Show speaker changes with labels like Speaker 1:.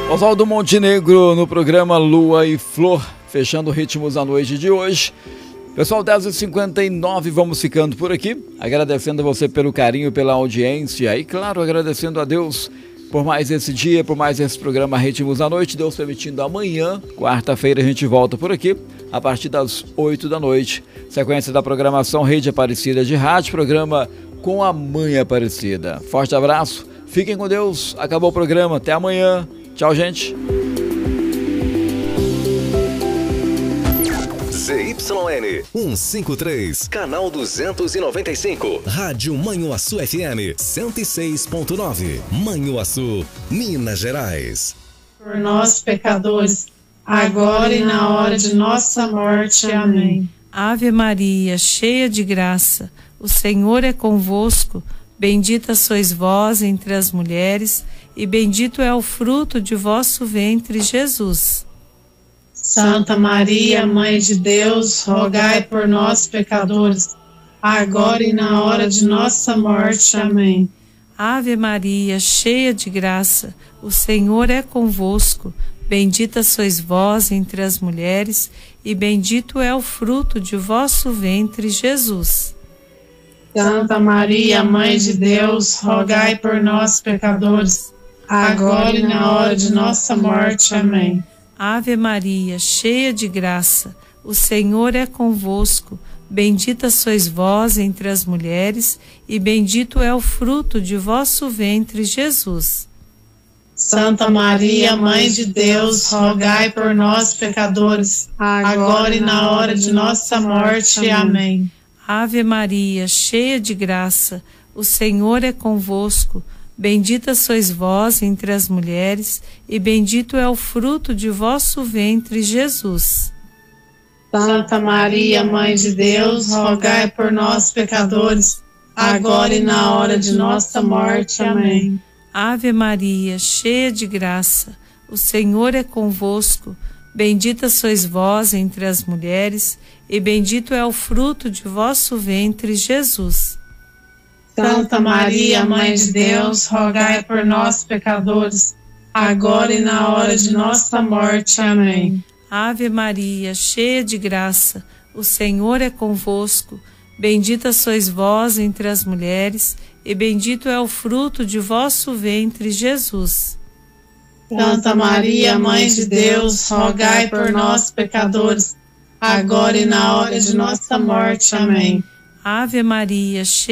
Speaker 1: Oswaldo Montenegro no programa Lua e Flor, fechando ritmos à noite de hoje. Pessoal, 10h59, vamos ficando por aqui, agradecendo a você pelo carinho, pela audiência e, claro, agradecendo a Deus por mais esse dia, por mais esse programa Ritmos à Noite. Deus permitindo, amanhã, quarta-feira, a gente volta por aqui, a partir das 8 da noite. Sequência da programação Rede Aparecida de Rádio, programa Com a Mãe Aparecida. Forte abraço, fiquem com Deus, acabou o programa, até amanhã. Tchau, gente.
Speaker 2: ZYN 153, canal 295. Rádio Manhuaçu FM 106.9. Manhuaçu, Minas Gerais.
Speaker 3: Por nós, pecadores, agora e na hora de nossa morte. Amém.
Speaker 4: Ave Maria, cheia de graça, o Senhor é convosco. Bendita sois vós entre as mulheres, e bendito é o fruto de vosso ventre, Jesus.
Speaker 3: Santa Maria, Mãe de Deus, rogai por nós, pecadores, agora e na hora de nossa morte. Amém.
Speaker 4: Ave Maria, cheia de graça, o Senhor é convosco. Bendita sois vós entre as mulheres, e bendito é o fruto de vosso ventre, Jesus.
Speaker 3: Santa Maria, Mãe de Deus, rogai por nós, pecadores, agora e na hora de nossa morte. Amém.
Speaker 4: Ave Maria, cheia de graça, o Senhor é convosco. Bendita sois vós entre as mulheres, e bendito é o fruto de vosso ventre, Jesus.
Speaker 3: Santa Maria, Mãe de Deus, rogai por nós, pecadores, agora e na hora de nossa morte. Amém.
Speaker 4: Ave Maria, cheia de graça, o Senhor é convosco. Bendita sois vós entre as mulheres, e bendito é o fruto de vosso ventre, Jesus.
Speaker 3: Santa Maria, Mãe de Deus, rogai por nós, pecadores, agora e na hora de nossa morte. Amém.
Speaker 4: Ave Maria, cheia de graça, o Senhor é convosco. Bendita sois vós entre as mulheres, e bendito é o fruto de vosso ventre, Jesus.
Speaker 3: Santa Maria, Mãe de Deus, rogai por nós, pecadores, agora e na hora de nossa morte. Amém.
Speaker 4: Ave Maria, cheia de graça, o Senhor é convosco. Bendita sois vós entre as mulheres, e bendito é o fruto de vosso ventre, Jesus.
Speaker 3: Santa Maria, Mãe de Deus, rogai por nós, pecadores, agora e na hora de nossa morte. Amém.
Speaker 4: Ave Maria, cheia